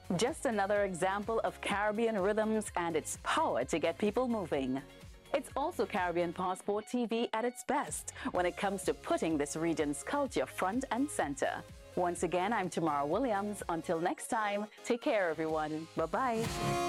Just another example of Caribbean rhythms and its power to get people moving. It's also Caribbean Passport TV at its best when it comes to putting this region's culture front and center. Once again, I'm Tamara Williams. Until next time, take care, everyone. Bye-bye.